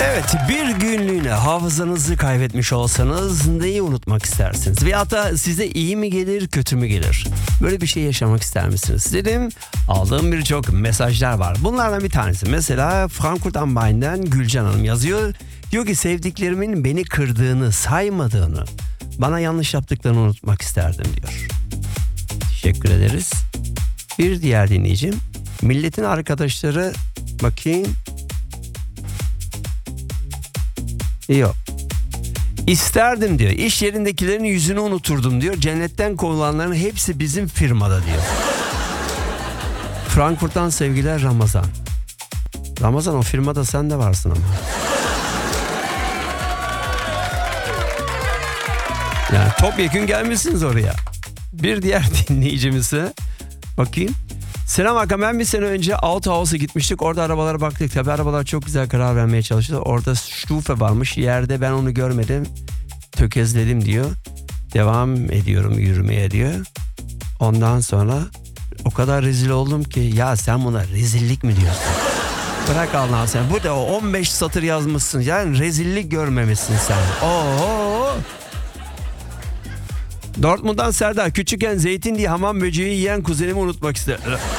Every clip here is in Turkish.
Evet, bir günlüğüne hafızanızı kaybetmiş olsanız neyi unutmak istersiniz? Veyahut da size iyi mi gelir, kötü mü gelir? Böyle bir şey yaşamak ister misiniz? Dedim, aldığım birçok mesajlar var. Bunlardan bir tanesi. Mesela Frankfurt am Main'den Gülcan Hanım yazıyor. Diyor ki sevdiklerimin beni kırdığını, saymadığını, bana yanlış yaptıklarını unutmak isterdim diyor. Teşekkür ederiz. Bir diğer dinleyicim. Milletin arkadaşları, bakayım. Yok. İsterdim diyor. İş yerindekilerin yüzünü unuturdum diyor. Cennetten kovulanların hepsi bizim firmada diyor. Frankfurt'tan sevgiler Ramazan. Ramazan, o firmada sen de varsın ama. Yani topyekün gelmişsiniz oraya. Bir diğer dinleyicimize bakayım. Selam Hakan, ben bir sene önce Autohaus'a gitmiştik. Orada arabalara baktık. Tabii arabalar çok güzel karar vermeye çalıştı. Orada Stufe varmış. Yerde ben onu görmedim. Tökezledim diyor. Devam ediyorum yürümeye diyor. Ondan sonra o kadar rezil oldum ki, ya sen buna rezillik mi diyorsun? Bırak Allah'ım sen. Burada 15 satır yazmışsın. Yani rezillik görmemişsin sen. Oo. Dortmund'dan Serdar, küçükken zeytin diye hamam böceği yiyen kuzenimi unutmak ister.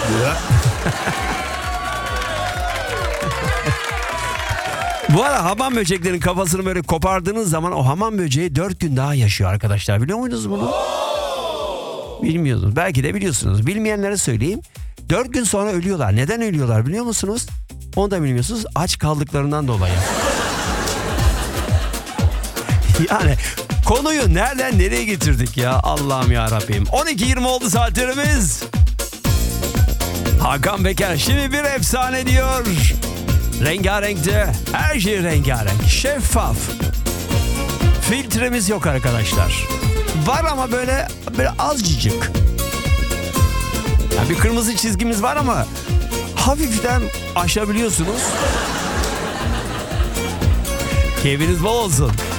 Bu arada hamam böceklerin kafasını böyle kopardığınız zaman o hamam böceği 4 gün daha yaşıyor arkadaşlar. Biliyor muydunuz bunu? Bilmiyordunuz. Belki de biliyorsunuz. Bilmeyenlere söyleyeyim. 4 gün sonra ölüyorlar. Neden ölüyorlar biliyor musunuz? Onu da bilmiyorsunuz. Aç kaldıklarından dolayı. Yani konuyu nereden nereye getirdik ya? Allah'ım ya Rabbim. 12:20 oldu saatlerimiz. Hakan Peker şimdi bir efsane diyor. Rengarenkte, her şey rengarenk, şeffaf. Filtremiz yok arkadaşlar. Var ama böyle azıcık. Yani bir kırmızı çizgimiz var ama hafiften aşabiliyorsunuz. Keyfiniz bol olsun.